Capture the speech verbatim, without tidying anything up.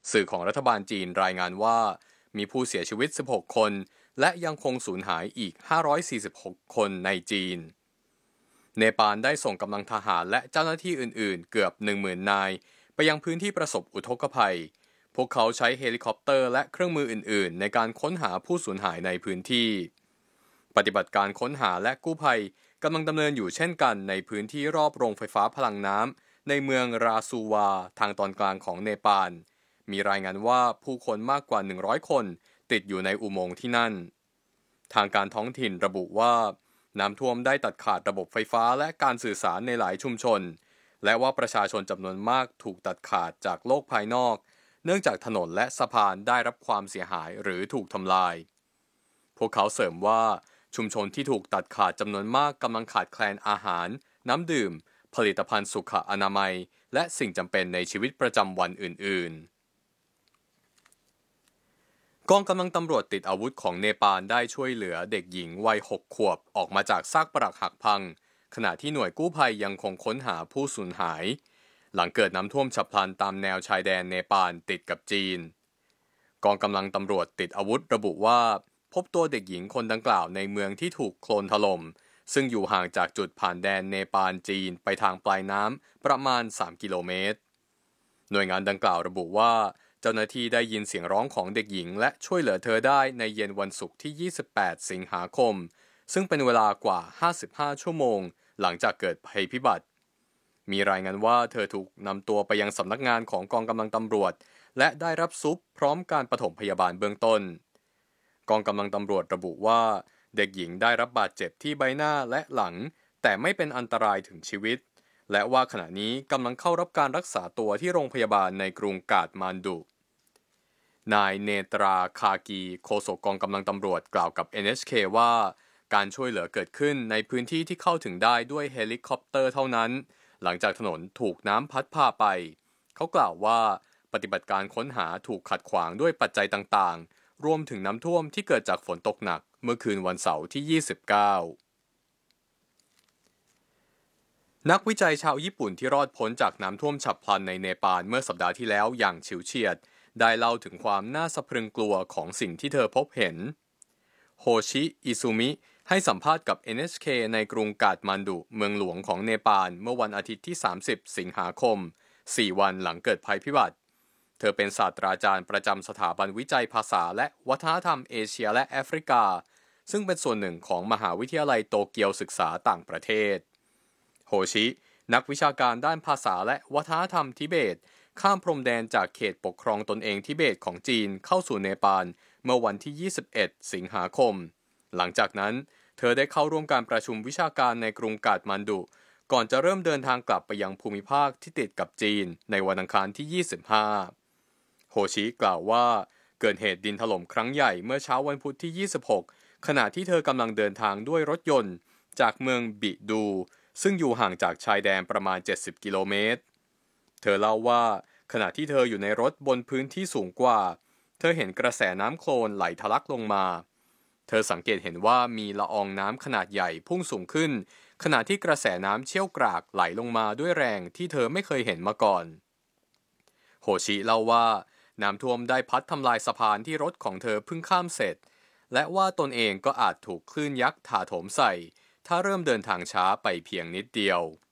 สื่อของรัฐบาลจีนรายงานว่ามีผู้เสียชีวิตสิบหกคนและยังคงสูญหายอีกห้าร้อยสี่สิบหกคนในจีนเนปาลได้ส่งกำลังทหารและเจ้าหน้าที่อื่นๆเกือบ หนึ่งหมื่น นายไปยังพื้นที่ประสบอุทกภัยพวกเขาใช้เฮลิคอปเตอร์และเครื่องมืออื่นๆในการค้นหาผู้สูญหายในพื้นที่ปฏิบัติการค้นหาและกู้ภัยกำลังดำเนินอยู่เช่นกันในพื้นที่รอบโรงไฟฟ้าพลังน้ำในเมืองราซูวาทางตอนกลางของเนปาลมีรายงานว่าผู้คนมากกว่าหนึ่งร้อยคนติดอยู่ในอุโมงค์ที่นั่นทางการท้องถิ่นระบุว่าน้ำท่วมได้ตัดขาดระบบไฟฟ้าและการสื่อสารในหลายชุมชนและว่าประชาชนจำนวนมากถูกตัดขาดจากโลกภายนอกเนื่องจากถนนและสะพานได้รับความเสียหายหรือถูกทำลายพวกเขาเสริมว่าชุมชนที่ถูกตัดขาดจำนวนมากกำลังขาดแคลนอาหารน้ำดื่มผลิตภัณฑ์สุขอนามัยและสิ่งจำเป็นในชีวิตประจำวันอื่นๆกองกำลังตำรวจติดอาวุธของเนปาลได้ช่วยเหลือเด็กหญิงวัยหกขวบออกมาจากซากปรักหักพังขณะที่หน่วยกู้ภัยยังคงค้นหาผู้สูญหายหลังเกิดน้ำท่วมฉับพลันตามแนวชายแดนเนปาลติดกับจีนกองกำลังตำรวจติดอาวุธระบุว่าพบตัวเด็กหญิงคนดังกล่าวในเมืองที่ถูกโคลนถล่มซึ่งอยู่ห่างจากจุดผ่านแดนเนปาลจีนไปทางปลายน้ำประมาณสามกิโลเมตรหน่วยงานดังกล่าวระบุว่าเจ้าหน้าที่ได้ยินเสียงร้องของเด็กหญิงและช่วยเหลือเธอได้ในเย็นวันศุกร์ที่ยี่สิบแปดสิงหาคมซึ่งเป็นเวลากว่าห้าสิบห้าชั่วโมงหลังจากเกิดภัยพิบัติมีรายงานว่าเธอถูกนำตัวไปยังสำนักงานของกองกำลังตำรวจและได้รับซุปพร้อมการปฐมพยาบาลเบื้องต้นกองกำลังตำรวจระบุว่าเด็กหญิงได้รับบาดเจ็บที่ใบหน้าและหลังแต่ไม่เป็นอันตรายถึงชีวิตและว่าขณะนี้กำลังเข้ารับการรักษาตัวที่โรงพยาบาลในกรุงกาฐมานดุนายเนตราคากีโฆษกกองกำลังตำรวจกล่าวกับ เอ็น เอช เค ว่าการช่วยเหลือเกิดขึ้นในพื้นที่ที่เข้าถึงได้ด้วยเฮลิคอปเตอร์เท่านั้นหลังจากถนนถูกน้ำพัดพาไปเขากล่าวว่าปฏิบัติการค้นหาถูกขัดขวางด้วยปัจจัยต่างๆรวมถึงน้ำท่วมที่เกิดจากฝนตกหนักเมื่อคืนวันเสาร์ที่ยี่สิบเก้านักวิจัยชาวญี่ปุ่นที่รอดพ้นจากน้ำท่วมฉับพลันในเนปาลเมื่อสัปดาห์ที่แล้วอย่างฉิวเฉียดได้เล่าถึงความน่าสะพรึงกลัวของสิ่งที่เธอพบเห็นโฮชิอิซุมิให้สัมภาษณ์กับ เอ็น เอช เค ในกรุงกาฐมานดุเมืองหลวงของเนปาลเมื่อวันอาทิตย์ที่สามสิบสิงหาคมสี่วันหลังเกิดภัยพิบัติเธอเป็นศาสตราจารย์ประจำสถาบันวิจัยภาษาและวัฒนธรรมเอเชียและแอฟริกาซึ่งเป็นส่วนหนึ่งของมหาวิทยาลัยโตเกียวศึกษาต่างประเทศโฮชินักวิชาการด้านภาษาและวัฒนธรรมทิเบตข้ามพรมแดนจากเขตปกครองตนเองทิเบตของจีนเข้าสู่เนปาลเมื่อวันที่ยี่สิบเอ็ดสิงหาคมหลังจากนั้นเธอได้เข้าร่วมการประชุมวิชาการในกรุงกาฐมานดุก่อนจะเริ่มเดินทางกลับไปยังภูมิภาคที่ติดกับจีนในวันอังคารที่ยี่สิบห้าโฮชิกล่าวว่าเกิดเหตุดินถล่มครั้งใหญ่เมื่อเช้าวันพุธที่ยี่สิบหกขณะที่เธอกำลังเดินทางด้วยรถยนต์จากเมืองบิดูซึ่งอยู่ห่างจากชายแดนประมาณเจ็ดสิบกิโลเมตรเธอเล่าว่าขณะที่เธออยู่ในรถบนพื้นที่สูงกว่าเธอเห็นกระแสน้ำโคลนไหลทะลักลงมาเธอสังเกตเห็นว่ามีละอองน้ำขนาดใหญ่พุ่งสูงขึ้นขณะที่กระแสน้ำเชี่ยวกรากไหลลงมาด้วยแรงที่เธอไม่เคยเห็นมาก่อนโฮชิเล่าว่าน้ำท่วมได้พัดทำลายสะพานที่รถของเธอเพิ่งข้ามเสร็จและว่าตนเองก็อาจถูกคลื่นยักษ์ถาโถมใส่ถ้าเริ่มเดินทางช้าไปเพียงนิดเดียว